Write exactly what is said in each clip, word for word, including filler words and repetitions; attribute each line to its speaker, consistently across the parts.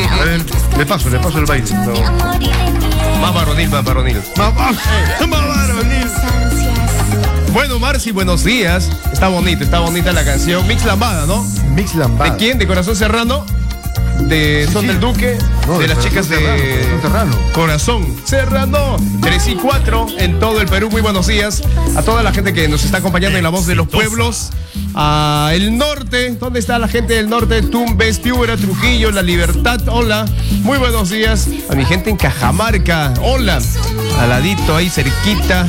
Speaker 1: A ver, le paso, le paso el baile. No.
Speaker 2: Más varonil, más varonil.
Speaker 1: Más, más, más varonil.
Speaker 2: Bueno, Marci, buenos días. Está bonito, está bonita la canción. Mix Lambada, ¿no?
Speaker 1: Mix Lambada.
Speaker 2: ¿De quién? ¿De Corazón Serrano? ¿De
Speaker 1: Sí,
Speaker 2: Son
Speaker 1: sí.
Speaker 2: del Duque?
Speaker 1: No,
Speaker 2: de,
Speaker 1: de
Speaker 2: las
Speaker 1: Corazón
Speaker 2: chicas
Speaker 1: Serrano,
Speaker 2: de
Speaker 1: Corazón Serrano.
Speaker 2: Corazón Serrano. tres y cuatro en todo el Perú. Muy buenos días a toda la gente que nos está acompañando en La Voz de los Pueblos. A el norte, ¿dónde está la gente del norte? Tumbes, Piura, Trujillo, La Libertad, hola. Muy buenos días a mi gente en Cajamarca, hola. Al ladito, ahí cerquita,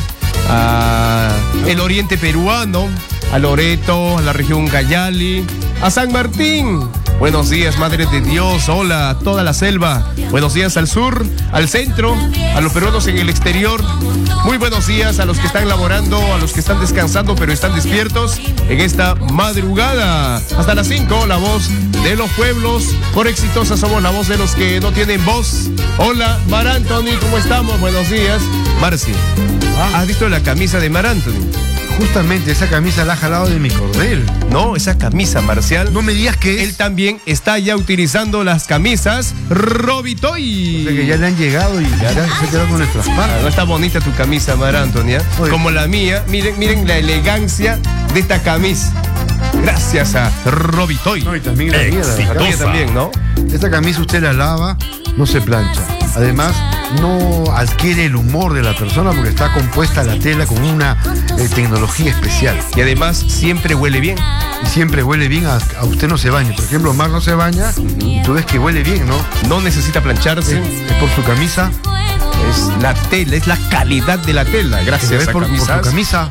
Speaker 2: a el oriente peruano, a Loreto, a la región Cayali, a San Martín. Buenos días, Madre de Dios, hola, a toda la selva. Buenos días al sur, al centro, a los peruanos en el exterior. Muy buenos días a los que están laborando, a los que están descansando, pero están despiertos en esta madrugada. Hasta las cinco, La Voz de los Pueblos. Por Exitosa somos la voz de los que no tienen voz. Hola, Mar Anthony, ¿cómo estamos? Buenos días. Marci,
Speaker 1: Ah.
Speaker 2: ¿has visto la camisa de Mar Anthony?
Speaker 1: Justamente esa camisa la ha jalado de mi cordel.
Speaker 2: No, esa camisa, Marcial.
Speaker 1: No me digas que
Speaker 2: Él
Speaker 1: es.
Speaker 2: también está ya utilizando las camisas Robitoy.
Speaker 1: O sea que ya le han llegado y ya se quedó con nuestras
Speaker 2: Ah,
Speaker 1: manos.
Speaker 2: no está bonita tu camisa, Mar Antonia.
Speaker 1: Oye.
Speaker 2: Como la mía. Miren, miren la elegancia de esta camisa. Gracias a Robitoy.
Speaker 1: No, y también la mía, la
Speaker 2: La
Speaker 1: verdad.
Speaker 2: tuya también, ¿no?
Speaker 1: Esta camisa usted la lava, no se plancha. Además, no adquiere el humor de la persona porque está compuesta la tela con una eh, tecnología especial.
Speaker 2: Y además siempre huele bien.
Speaker 1: Y siempre huele bien, a, a usted no se baña. Por ejemplo, Mar no se baña y tú ves que huele bien, ¿no?
Speaker 2: No necesita plancharse.
Speaker 1: Es, es por su camisa.
Speaker 2: Es la tela, es la calidad de la tela. Gracias
Speaker 1: Es
Speaker 2: a
Speaker 1: por, por su
Speaker 2: camisas
Speaker 1: camisa.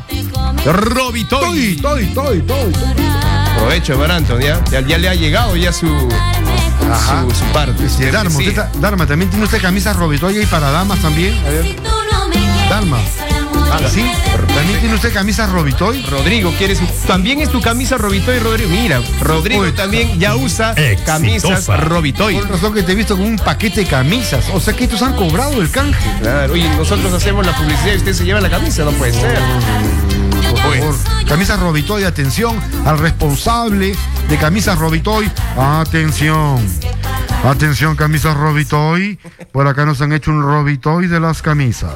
Speaker 2: Robitoy.
Speaker 1: Estoy, estoy, estoy, estoy.
Speaker 2: Aprovecho, Mar Antonia. Ya, ya le ha llegado ya su,
Speaker 1: Ajá.
Speaker 2: su, su parte.
Speaker 1: Este,
Speaker 2: su
Speaker 1: Darma,
Speaker 2: mercancía.
Speaker 1: usted ta- Darma, ¿también tiene usted camisas Robitoy y para damas también? A ver. Darma.
Speaker 2: Ah,
Speaker 1: ¿Sí? ¿También tiene usted camisas Robitoy?
Speaker 2: Rodrigo, ¿quieres? También es tu camisa Robitoy, Rodrigo. Mira, Rodrigo
Speaker 1: Uy.
Speaker 2: también ya usa camisas Robitoy.
Speaker 1: Por razón que te he visto con un paquete de camisas. O sea que estos han cobrado el canje.
Speaker 2: Claro, oye, nosotros hacemos la publicidad y usted se lleva la camisa, no puede ser.
Speaker 1: Por
Speaker 2: Pues.
Speaker 1: favor. Camisas Robitoy, atención al responsable de camisas Robitoy. Atención. Atención, camisas Robitoy. Por acá nos han hecho un Robitoy de las camisas.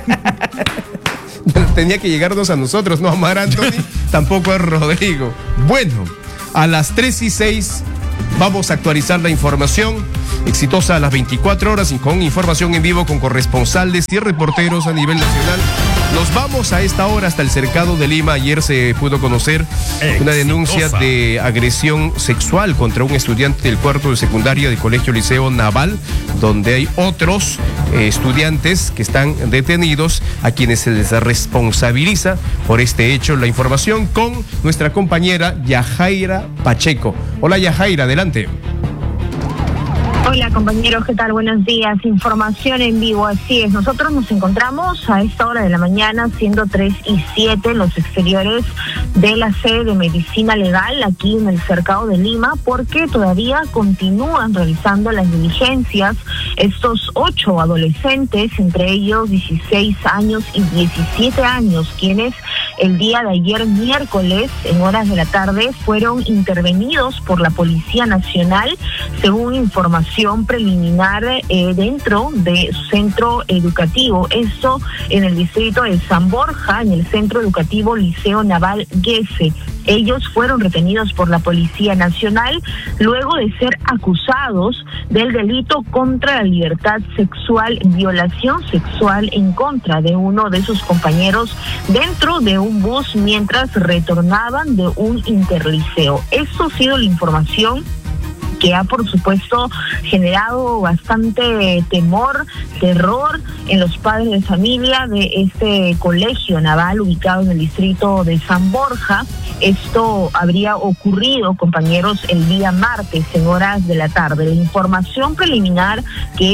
Speaker 2: Tenía que llegarnos a nosotros, no a Mar Anthony, tampoco a Rodrigo. Bueno, a las tres y seis vamos a actualizar la información. Exitosa a las veinticuatro horas y con información en vivo con corresponsales y reporteros a nivel nacional. Nos vamos a esta hora hasta el cercado de Lima. Ayer se pudo conocer una denuncia de agresión sexual contra un estudiante del cuarto de secundaria del Colegio Liceo Naval, donde hay otros eh, estudiantes que están detenidos a quienes se les responsabiliza por este hecho. La información con nuestra compañera Yajaira Pacheco. Hola Yajaira, adelante.
Speaker 3: Hola compañeros, ¿qué tal? Buenos días. Información en vivo, así es. Nosotros nos encontramos a esta hora de la mañana, siendo tres y siete, en los exteriores de la sede de Medicina Legal, aquí en el cercado de Lima, porque todavía continúan realizando las diligencias estos ocho adolescentes, entre ellos dieciséis años y diecisiete años, quienes el día de ayer miércoles, en horas de la tarde, fueron intervenidos por la Policía Nacional, según información preliminar eh, dentro de su centro educativo, esto en el distrito de San Borja, en el centro educativo Liceo Naval Guese. Ellos fueron retenidos por la Policía Nacional luego de ser acusados del delito contra la libertad sexual, violación sexual en contra de uno de sus compañeros dentro de un bus mientras retornaban de un interliceo. Esto ha sido la información que ha, por supuesto, generado bastante temor, terror en los padres de familia de este colegio naval ubicado en el distrito de San Borja. Esto habría ocurrido, compañeros, el día martes en horas de la tarde. La información preliminar que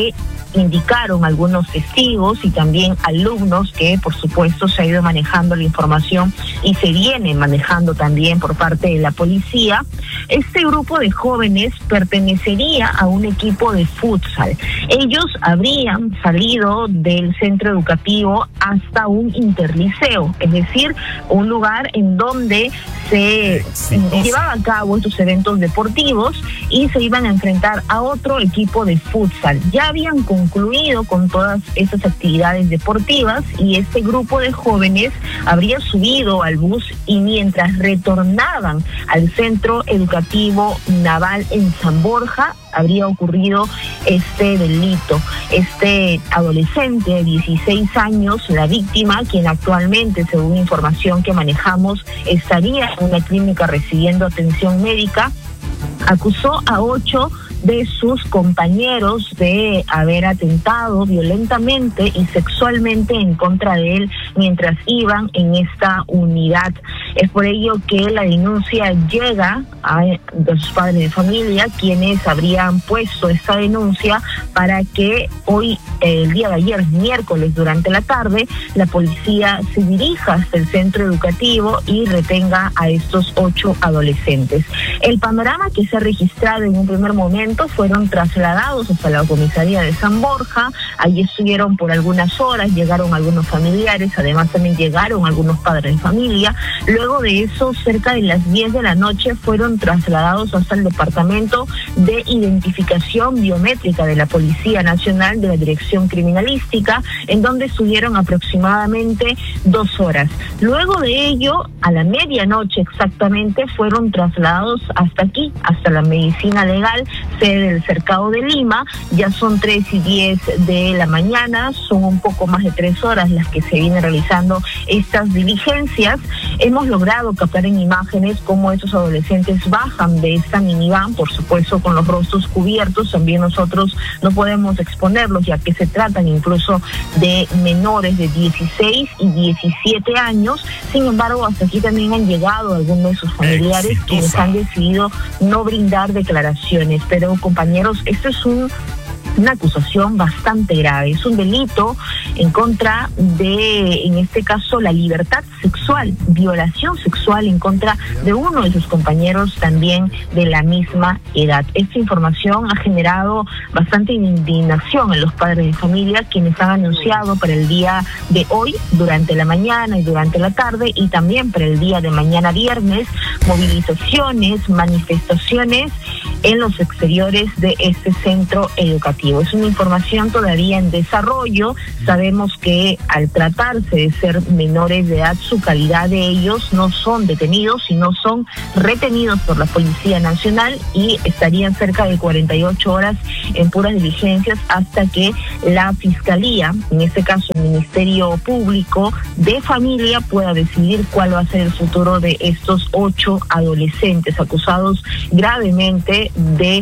Speaker 3: indicaron algunos testigos y también alumnos que por supuesto se ha ido manejando la información y se viene manejando también por parte de la policía. Este grupo de jóvenes pertenecería a un equipo de futsal. Ellos habrían salido del centro educativo hasta un interliceo, es decir, un lugar en donde se Exitosa. llevaban a cabo estos eventos deportivos y se iban a enfrentar a otro equipo de futsal. Ya habían concluido con todas esas actividades deportivas y este grupo de jóvenes habría subido al bus y mientras retornaban al centro educativo naval en San Borja, habría ocurrido este delito. Este adolescente de dieciséis años, la víctima, quien actualmente, según información que manejamos, estaría en una clínica recibiendo atención médica, acusó a ocho de sus compañeros de haber atentado violentamente y sexualmente en contra de él mientras iban en esta unidad. Es por ello que la denuncia llega a los padres de familia, quienes habrían puesto esta denuncia para que hoy, el día de ayer, miércoles, durante la tarde, la policía se dirija hasta el centro educativo y retenga a estos ocho adolescentes. El panorama que se ha registrado en un primer momento fueron trasladados hasta la comisaría de San Borja. Allí estuvieron por algunas horas, llegaron algunos familiares, además también llegaron algunos padres de familia. Luego de eso, cerca de las diez de la noche, fueron trasladados hasta el departamento de identificación biométrica de la Policía Nacional de la Dirección Criminalística, en donde estuvieron aproximadamente dos horas. Luego de ello, a la medianoche exactamente, fueron trasladados hasta aquí, hasta la Medicina Legal, sede del Cercado de Lima. Ya son tres y diez de la mañana, son un poco más de tres horas las que se vienen realizando estas diligencias. Hemos logrado captar en imágenes cómo estos adolescentes bajan de esta minivan, por supuesto con los rostros cubiertos. También nosotros no podemos exponerlos, ya que se tratan incluso de menores de dieciséis y diecisiete años. Sin embargo, hasta aquí también han llegado algunos de sus familiares Exitosa. quienes han decidido no brindar declaraciones. Pero, compañeros, esto es un una acusación bastante grave, es un delito en contra de, en este caso, la libertad sexual, violación sexual en contra de uno de sus compañeros también de la misma edad. Esta información ha generado bastante indignación en los padres de familia, quienes han anunciado para el día de hoy, durante la mañana y durante la tarde, y también para el día de mañana viernes, movilizaciones, manifestaciones en los exteriores de este centro educativo. Es una información todavía en desarrollo. Sabemos que al tratarse de ser menores de edad, su calidad de ellos no son detenidos, sino son retenidos por la Policía Nacional y estarían cerca de cuarenta y ocho horas en puras diligencias hasta que la Fiscalía, en este caso el Ministerio Público de Familia, pueda decidir cuál va a ser el futuro de estos ocho adolescentes acusados gravemente de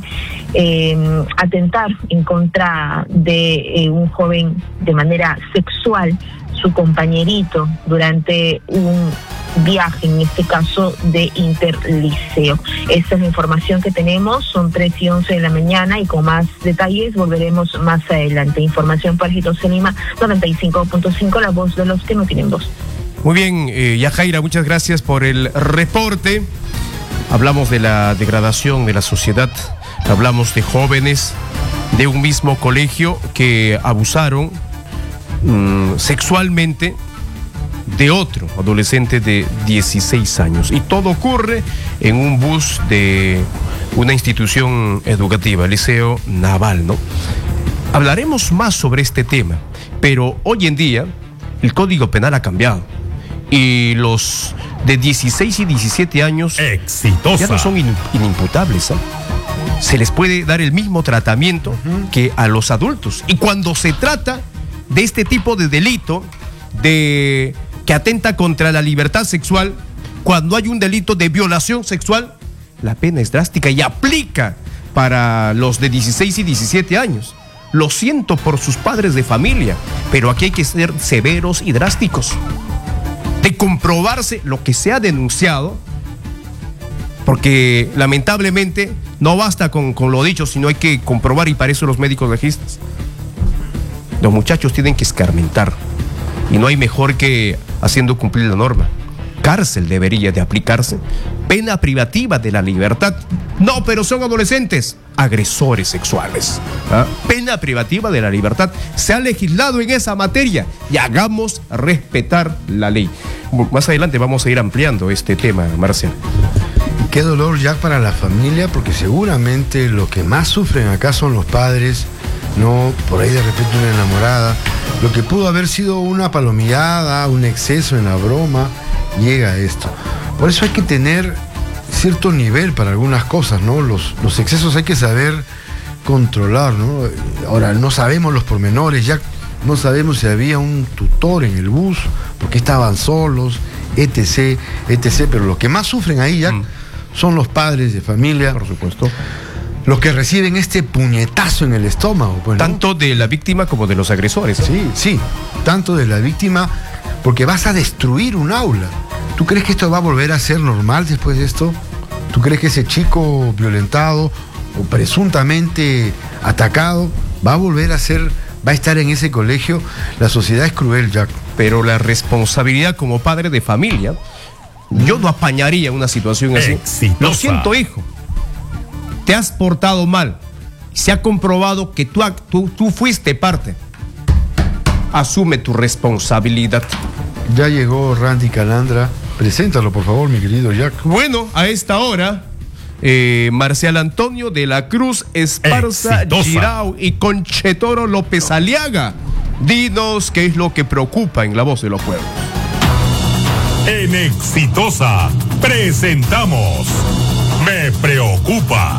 Speaker 3: eh, atentar en contra de eh, un joven de manera sexual, su compañerito, durante un viaje, en este caso de interliceo. Esta es la información que tenemos, son tres y once de la mañana, y con más detalles volveremos más adelante. Información para Jitose Lima, noventa y cinco punto cinco, la voz de los que no tienen voz.
Speaker 2: Muy bien, eh, Yajaira, muchas gracias por el reporte. Hablamos de la degradación de la sociedad, hablamos de jóvenes de un mismo colegio que abusaron mmm, sexualmente de otro adolescente de dieciséis años. Y todo ocurre en un bus de una institución educativa, el Liceo Naval, ¿no? Hablaremos más sobre este tema, pero hoy en día el Código Penal ha cambiado y los de dieciséis y diecisiete años Exitosa. ya no son in, inimputables, ¿eh? Se les puede dar el mismo tratamiento uh-huh. que a los adultos. Y cuando se trata de este tipo de delito de que atenta contra la libertad sexual, cuando hay un delito de violación sexual, la pena es drástica y aplica para los de dieciséis y diecisiete años. Lo siento por sus padres de familia, pero aquí hay que ser severos y drásticos. De comprobarse lo que se ha denunciado, porque lamentablemente no basta con, con lo dicho, sino hay que comprobar, y para eso los médicos legistas. Los muchachos tienen que escarmentar. Y no hay mejor que haciendo cumplir la norma. Cárcel debería de aplicarse. Pena privativa de la libertad. No, pero son adolescentes. Agresores sexuales. ¿Ah? Pena privativa de la libertad. Se ha legislado en esa materia y hagamos respetar la ley. Más adelante vamos a ir ampliando este tema, Marcial.
Speaker 1: Qué dolor, Jack, para la familia, porque seguramente lo que más sufren acá son los padres, no por ahí de repente una enamorada. Lo que pudo haber sido una palomillada, un exceso en la broma, llega a esto. Por eso hay que tener cierto nivel para algunas cosas, ¿no? Los, los excesos hay que saber controlar, ¿no? Ahora, no sabemos los pormenores, ya no sabemos si había un tutor en el bus, porque estaban solos, etc, etc, pero los que más sufren ahí, ya mm. son los padres de familia,
Speaker 2: por supuesto,
Speaker 1: los que reciben este puñetazo en el estómago, pues, ¿no?
Speaker 2: Tanto de la víctima como de los agresores.
Speaker 1: Sí, sí, tanto de la víctima, porque vas a destruir un aula. ¿Tú crees que esto va a volver a ser normal después de esto? ¿Tú crees que ese chico violentado o presuntamente atacado va a volver a ser, va a estar en ese colegio? La sociedad es cruel, Jack.
Speaker 2: Pero la responsabilidad como padre de familia, yo no apañaría una situación así. Exitosa. Lo siento, hijo. Te has portado mal. Se ha comprobado que tú, tú, tú fuiste parte. Asume tu responsabilidad.
Speaker 1: Ya llegó Randy Calandra. Preséntalo, por favor, mi querido Jack.
Speaker 2: Bueno, a esta hora, eh, Marcial Antonio de la Cruz Esparza Girao y Conchetoro López Aliaga. Dinos qué es lo que preocupa en La Voz de los Pueblos.
Speaker 4: En Exitosa presentamos Me Preocupa.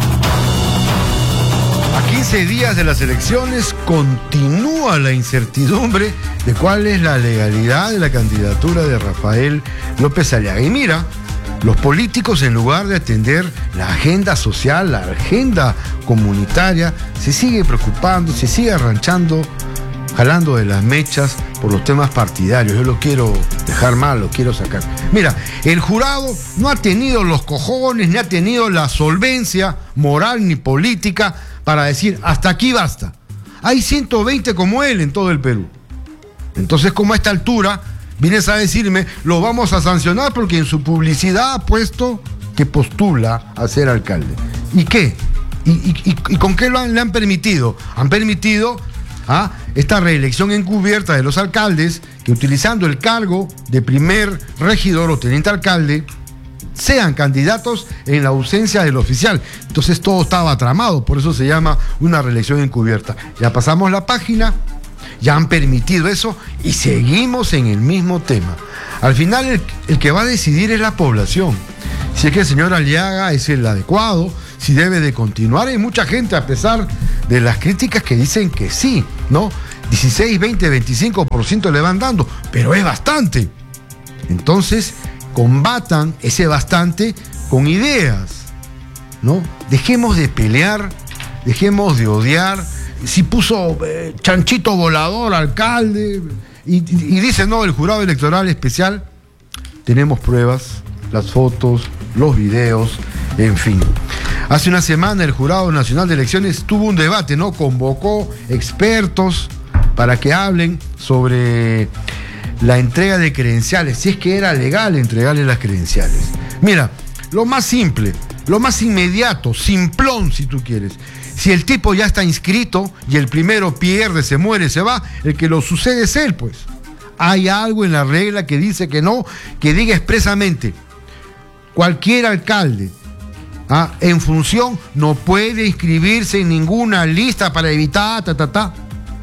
Speaker 1: A quince días de las elecciones continúa la incertidumbre de cuál es la legalidad de la candidatura de Rafael López Aliaga. Y mira, los políticos, en lugar de atender la agenda social, la agenda comunitaria, se sigue preocupando, se sigue arranchando, jalando de las mechas por los temas partidarios. Yo lo quiero dejar mal, lo quiero sacar. Mira, el jurado no ha tenido los cojones, ni ha tenido la solvencia moral ni política para decir, hasta aquí basta. Hay ciento veinte como él en todo el Perú. Entonces, como a esta altura vienes a decirme, lo vamos a sancionar porque en su publicidad ha puesto que postula a ser alcalde. ¿Y qué? ¿Y, y, y, y con qué lo han, le han permitido? Han permitido ¿ah? esta reelección encubierta de los alcaldes que, utilizando el cargo de primer regidor o teniente alcalde, sean candidatos en la ausencia del oficial. Entonces todo estaba tramado, por eso se llama una reelección encubierta. Ya pasamos la página, ya han permitido eso y seguimos en el mismo tema. Al final el, el que va a decidir es la población. Si es que el señor Aliaga es el adecuado, si debe de continuar. Hay mucha gente, a pesar de las críticas, que dicen que sí, ¿no? dieciséis, veinte, veinticinco por ciento le van dando, pero es bastante. Entonces, combatan ese bastante con ideas, ¿no? Dejemos de pelear, dejemos de odiar. Si puso eh, chanchito volador alcalde y, y, y dice no, el jurado electoral especial, tenemos pruebas, las fotos, los videos, en fin. Hace una semana el Jurado Nacional de Elecciones tuvo un debate, ¿no? Convocó expertos para que hablen sobre la entrega de credenciales, si es que era legal entregarle las credenciales. Mira, lo más simple, lo más inmediato, simplón si tú quieres. Si el tipo ya está inscrito y el primero pierde, se muere, se va, el que lo sucede es él, pues. Hay algo en la regla que dice que no, que diga expresamente, cualquier alcalde ¿ah? en función no puede inscribirse en ninguna lista para evitar, ta, ta, ta.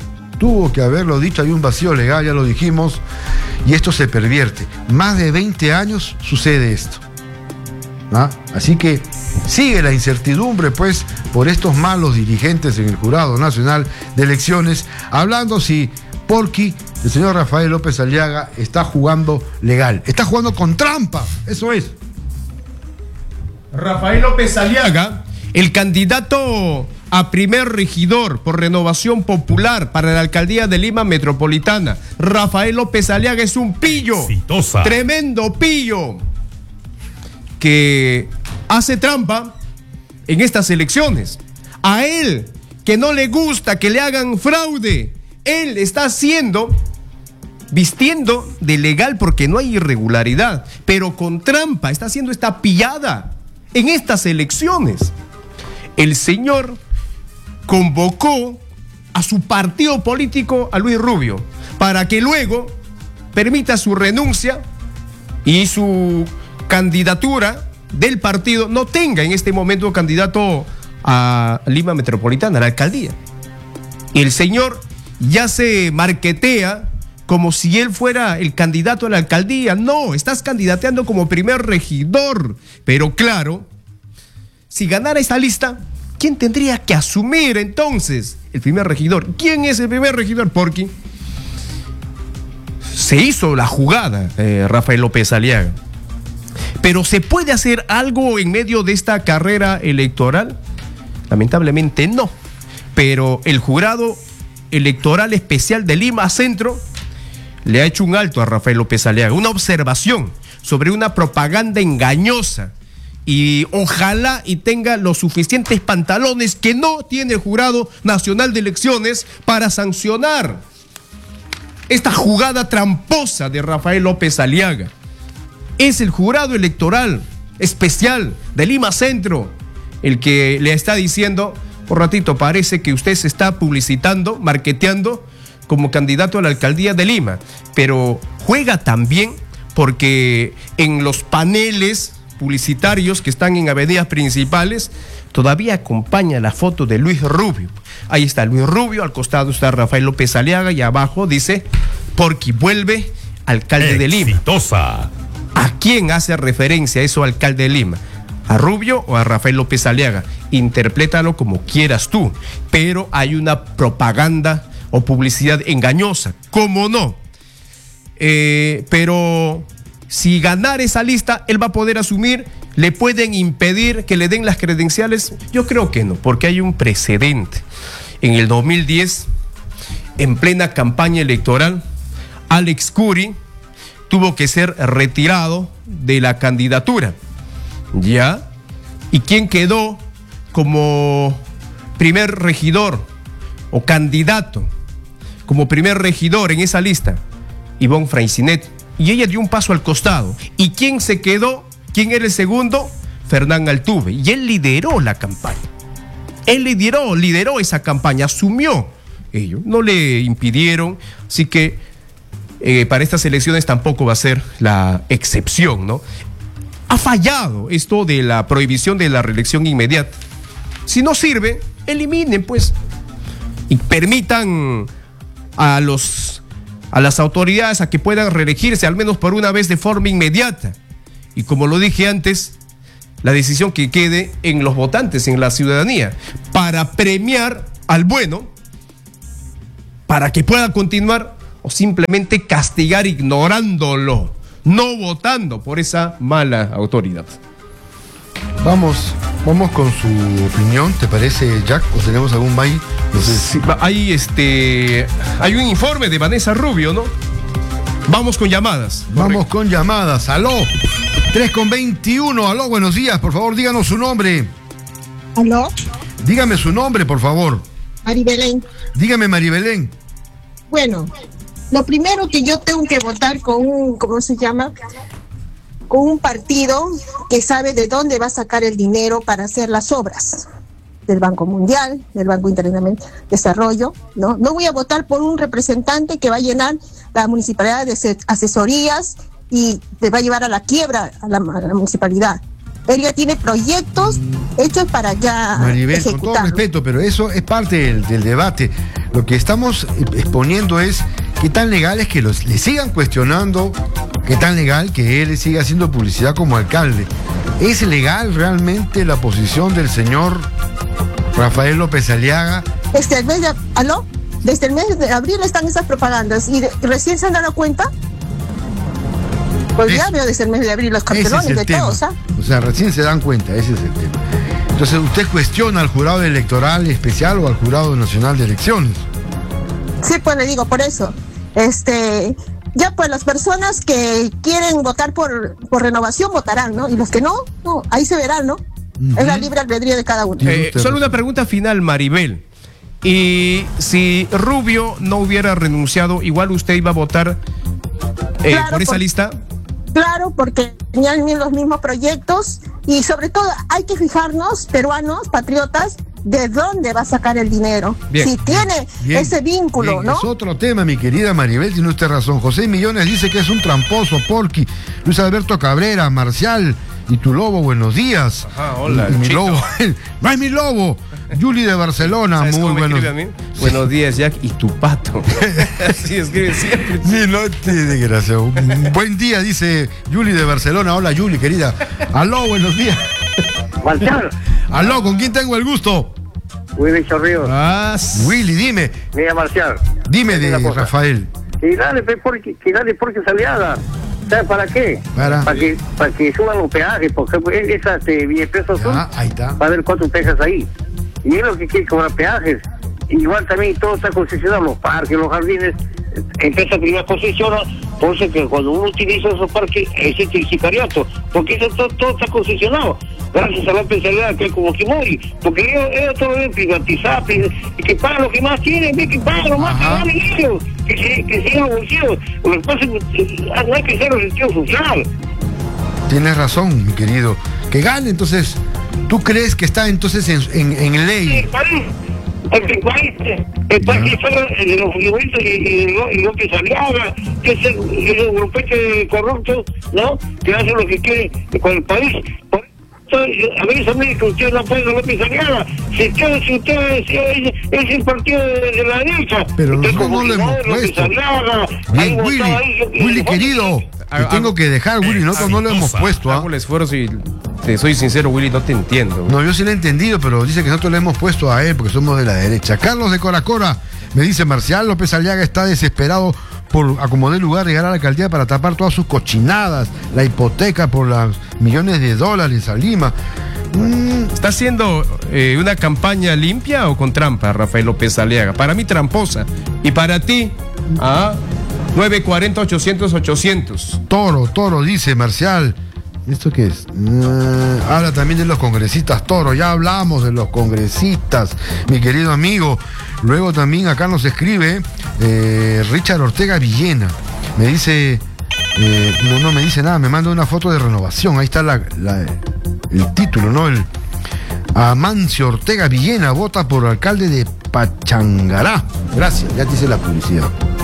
Speaker 1: Tuvo que haberlo dicho, hay un vacío legal, ya lo dijimos, y esto se pervierte. Más de veinte años sucede esto. ¿Ah? Así que sigue la incertidumbre, pues, por estos malos dirigentes en el Jurado Nacional de Elecciones, hablando si Porky, el señor Rafael López Aliaga, está jugando legal. Está jugando con trampa, eso es.
Speaker 2: Rafael López Aliaga, el candidato a primer regidor por Renovación Popular para la alcaldía de Lima Metropolitana. Rafael López Aliaga es un pillo, Exitosa. tremendo pillo, que hace trampa en estas elecciones. A él, que no le gusta que le hagan fraude, Él está haciendo, vistiendo de legal porque no hay irregularidad, pero con trampa, está haciendo esta pillada en estas elecciones. El señor convocó a su partido político, a Luis Rubio, para que luego permita su renuncia y su candidatura del partido no tenga en este momento candidato a Lima Metropolitana, a la alcaldía. El señor ya se marquetea como si él fuera el candidato a la alcaldía. No, estás candidateando como primer regidor. Pero claro, si ganara esta lista, ¿quién tendría que asumir entonces el primer regidor? ¿Quién es el primer regidor, Porky? Se hizo la jugada, eh, Rafael López Aliaga. Pero ¿se puede hacer algo en medio de esta carrera electoral? Lamentablemente no. Pero el jurado electoral especial de Lima Centro le ha hecho un alto a Rafael López Aliaga, una observación sobre una propaganda engañosa. Y ojalá y tenga los suficientes pantalones que no tiene el Jurado Nacional de Elecciones para sancionar esta jugada tramposa de Rafael López Aliaga. Es el jurado electoral especial de Lima Centro el que le está diciendo: por ratito, parece que usted se está publicitando, marketeando como candidato a la alcaldía de Lima, pero juega también porque en los paneles publicitarios que están en avenidas principales todavía acompaña la foto de Luis Rubio. Ahí está Luis Rubio, al costado está Rafael López Aliaga y abajo dice: Porky vuelve, alcalde de Lima.
Speaker 4: Exitosa.
Speaker 2: ¿A quién hace referencia eso, alcalde de Lima? ¿A Rubio o a Rafael López Aliaga? Interprétalo como quieras tú, pero hay una propaganda o publicidad engañosa, ¿cómo no? Eh, pero si ganar esa lista, él va a poder asumir. ¿Le pueden impedir que le den las credenciales? Yo creo que no, porque hay un precedente. En el dos mil diez, en plena campaña electoral, Alex Curi tuvo que ser retirado de la candidatura. ¿Ya? ¿Y quién quedó como primer regidor o candidato, como primer regidor en esa lista? Ivonne Francinet. Y ella dio un paso al costado. ¿Y quién se quedó? ¿Quién era el segundo? Fernán Altuve. Y él lideró la campaña. Él lideró, lideró esa campaña, asumió ello. No le impidieron, así que eh, para estas elecciones tampoco va a ser la excepción, ¿no? Ha fallado esto de la prohibición de la reelección inmediata. Si no sirve, eliminen, pues, y permitan a los a las autoridades a que puedan reelegirse al menos por una vez de forma inmediata. Y como lo dije antes, la decisión que quede en los votantes, en la ciudadanía, para premiar al bueno, para que pueda continuar, o simplemente castigar ignorándolo, no votando por esa mala autoridad.
Speaker 1: Vamos, vamos con su opinión, ¿te parece, Jack? ¿O tenemos algún mail? No sé si...
Speaker 2: sí, hay, este, hay un informe de Vanessa Rubio, ¿no? Vamos con llamadas.
Speaker 1: Vamos con llamadas. Aló, tres con veintiuno. Aló, buenos días. Por favor, díganos su nombre.
Speaker 5: ¿Aló?
Speaker 1: Dígame su nombre, por favor.
Speaker 5: Maribelén.
Speaker 1: Dígame, Maribelén.
Speaker 5: Bueno, lo primero que yo tengo que votar con un, ¿cómo se llama? Con un partido que sabe de dónde va a sacar el dinero para hacer las obras. Del Banco Mundial, del Banco Interamericano de Desarrollo, ¿no? No voy a votar por un representante que va a llenar la municipalidad de asesorías y te va a llevar a la quiebra a la, a la municipalidad. Él ya tiene proyectos hechos para ya
Speaker 1: Maribel,
Speaker 5: ejecutarlo.
Speaker 1: con todo respeto, pero eso es parte del, del debate. Lo que estamos exponiendo es qué tan legal es que los, le sigan cuestionando, qué tan legal que él siga haciendo publicidad como alcalde. ¿Es legal realmente la posición del señor Rafael López Aliaga?
Speaker 5: Desde el mes de, ¿aló? Desde el mes de abril están esas propagandas y de, recién se han dado cuenta. Pues es, ya veo desde el mes de abril los cartelones es de tema. Todos, ¿ah?
Speaker 1: O sea, recién se dan cuenta, ese es el tema. Entonces, ¿usted cuestiona al jurado electoral especial o al jurado nacional de elecciones?
Speaker 5: Sí, pues le digo, por eso. Este, ya pues las personas que quieren votar por, por renovación votarán, ¿no? Y los que no, no, ahí se verán, ¿no? Uh-huh. Es la libre albedrío de cada uno.
Speaker 2: Eh, solo una pregunta final, Maribel. Y si Rubio no hubiera renunciado, igual usted iba a votar eh,
Speaker 5: Claro,
Speaker 2: por esa
Speaker 5: por-
Speaker 2: lista.
Speaker 5: Claro, porque tenían los mismos proyectos y sobre todo hay que fijarnos, peruanos, patriotas, de dónde va a sacar el dinero.
Speaker 2: Bien.
Speaker 5: Si tiene
Speaker 1: Bien,
Speaker 5: ese vínculo,
Speaker 1: bien,
Speaker 5: ¿no?
Speaker 1: Es otro tema, mi querida Maribel, tiene usted razón. José Millones dice que es un tramposo, Porky. Luis Alberto Cabrera, Marcial y tu lobo, buenos días.
Speaker 2: Ajá, hola,
Speaker 1: Y mi
Speaker 2: Chito.
Speaker 1: lobo, no es mi lobo. Julie de Barcelona,
Speaker 2: ¿Sabes
Speaker 1: muy
Speaker 2: cómo me
Speaker 1: buenos.
Speaker 2: escribe a mí? Buenos días, Jack, y tu pato. Así escribe siempre.
Speaker 1: Sí, no te desgraciado. Buen día, dice Julie de Barcelona. Hola, Julie, querida. Aló, buenos días.
Speaker 6: Marcial,
Speaker 1: Aló, ¿con quién tengo el gusto?
Speaker 6: Willy Chorrillos.
Speaker 2: Ah, s-
Speaker 1: Willy, dime.
Speaker 6: Mira, Marcial.
Speaker 1: Dime de
Speaker 6: Una cosa.
Speaker 1: Rafael.
Speaker 6: Y dale, pe, porque, que dale porque salida. ¿Sabes para qué?
Speaker 1: Para.
Speaker 6: Para que, para que suban los peajes, porque pues, esas de diez pesos son.
Speaker 1: Ah, ahí está.
Speaker 6: Va a haber cuatro pesos ahí. Y es lo que quiere cobrar peajes. Igual también todo está concesionado, los parques, los jardines. Empieza a primera concesión, por eso que cuando uno utiliza esos parques, ese es el sicariato, porque eso todo, todo está concesionado. Gracias a la especialidad que es como que muere, porque ellos, ellos todo lo deben privatizar, pri- y que pagan lo que más tienen, ve, que pagan lo más que
Speaker 1: Ajá.
Speaker 6: valen ellos, que se, que sigan los bolsillos. Lo que pasa es que eh, no hay que ser el sentido social.
Speaker 1: Tienes razón, mi querido. Que gane, entonces. ¿Tú crees que está entonces en, en, en
Speaker 6: El
Speaker 1: ley?
Speaker 6: país, porque el país, el país que fuera de los futbolistas y, y, lo- y López Aliaga, que es el, es un grupete corrupto, ¿no? Que hace lo que quiere con el país. Por eso, a veces a mí que usted no apoya a López Aliaga, si usted, si usted si es, es el partido de, de la derecha.
Speaker 1: Pero
Speaker 6: usted
Speaker 1: nosotros
Speaker 6: como
Speaker 1: no lo
Speaker 6: que
Speaker 1: hemos
Speaker 6: López
Speaker 1: puesto.
Speaker 6: Aliaga, ahí
Speaker 1: Bien,
Speaker 6: votaba
Speaker 1: Willy.
Speaker 6: ahí, yo- yo-
Speaker 1: Willy,
Speaker 6: yo-
Speaker 1: querido. Te
Speaker 2: Hago-
Speaker 1: tengo que dejar, Willy. Nosotros no lo hemos puesto, ¿ah?
Speaker 2: hago el esfuerzo y te soy sincero, Willy, no te entiendo.
Speaker 1: No, yo sí lo he entendido, pero dice que nosotros le hemos puesto a él porque somos de la derecha. Carlos de Coracora me dice: Marcial López Aliaga está desesperado por acomodar lugar, llegar a la alcaldía para tapar todas sus cochinadas, la hipoteca por los millones de dólares a Lima. Mm,
Speaker 2: ¿Está haciendo eh, una campaña limpia o con trampa, Rafael López Aliaga? Para mí, tramposa. Y para ti, ¿ah? nueve cuarenta, ochocientos, ochocientos.
Speaker 1: Toro, Toro, dice Marcial. ¿Esto qué es? Mm, habla también de los congresistas, Toro. Ya hablamos de los congresistas, mi querido amigo. Luego también acá nos escribe eh, Richard Ortega Villena. Me dice, eh, no, no me dice nada, me manda una foto de renovación. Ahí está la, la- el título, ¿no? El Amancio Ortega Villena vota por alcalde de Pachangará. Gracias, ya te hice la publicidad.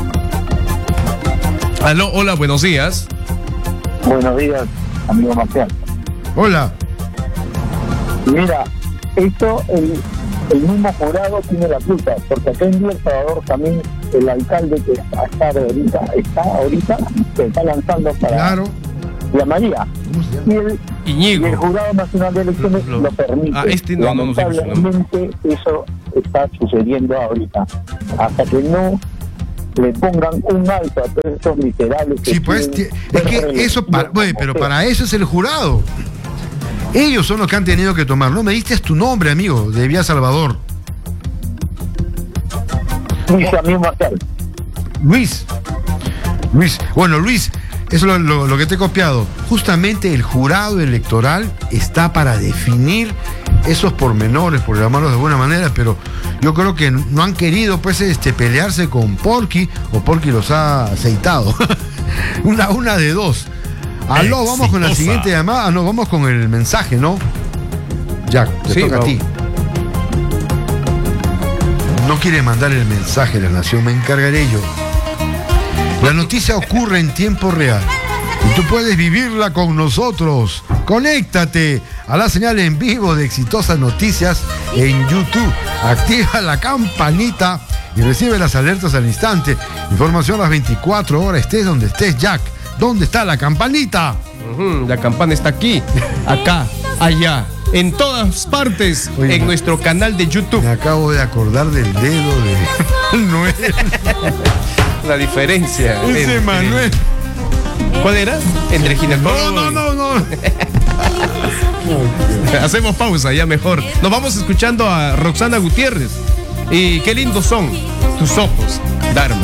Speaker 2: Aló, hola, buenos días.
Speaker 7: Buenos días, amigo Marcial.
Speaker 1: Hola.
Speaker 7: Mira, esto, el, el mismo jurado tiene la culpa, porque acá en El Salvador también el alcalde que está ahorita, está ahorita, se está lanzando para
Speaker 1: Claro.
Speaker 7: la María.
Speaker 1: ¿Cómo se llama?
Speaker 7: Y el, y
Speaker 2: Iñigo.
Speaker 7: el Jurado Nacional de Elecciones
Speaker 2: Lo-
Speaker 7: lo, permite.
Speaker 2: Ah, este no, no, no sé su nombre.
Speaker 7: Lamentablemente eso está sucediendo ahorita. Hasta que no le pongan un alto a todos estos miserables. que
Speaker 1: Sí, pues,
Speaker 7: quieren
Speaker 1: es
Speaker 7: ser
Speaker 1: que eso, para,
Speaker 7: reelegidos
Speaker 1: bueno,
Speaker 7: como
Speaker 1: pero
Speaker 7: sea.
Speaker 1: para eso es el jurado. Ellos son los que han tenido que tomar. No me diste tu nombre, amigo, de Vía Salvador.
Speaker 7: Luis también Marcial.
Speaker 1: Luis. Luis. Bueno, Luis, eso es lo, lo- lo que te he copiado. Justamente el jurado electoral está para definir esos pormenores, por llamarlos de buena manera, pero yo creo que no han querido pues este pelearse con Porky o Porky los ha aceitado. una, una de dos. Aló, vamos con la
Speaker 4: Exitosa.
Speaker 1: siguiente llamada. Ah, no, vamos con el mensaje, ¿no? Jack, te
Speaker 2: Sí,
Speaker 1: toca a
Speaker 2: vamos.
Speaker 1: ti. No quiere mandar el mensaje la nación, me encargaré yo. La noticia ocurre en tiempo real y tú puedes vivirla con nosotros. Conéctate a la señal en vivo de Exitosas Noticias en YouTube. Activa la campanita y recibe las alertas al instante. Información a las veinticuatro horas, estés donde estés, Jack. ¿Dónde está la campanita?
Speaker 2: Ujú, la campana está aquí, acá, allá, en todas partes,
Speaker 1: Oye,
Speaker 2: en
Speaker 1: ma-
Speaker 2: nuestro canal de YouTube.
Speaker 1: Me acabo de acordar del dedo de Noel.
Speaker 2: La diferencia.
Speaker 1: Ese
Speaker 2: entre-
Speaker 1: Manuel.
Speaker 2: ¿Cuál era? Entre ginecólogo.
Speaker 1: No, no, no, no.
Speaker 2: Hacemos pausa, ya mejor. Nos vamos escuchando a Roxana Gutiérrez. Y qué lindos son tus ojos, Dharma.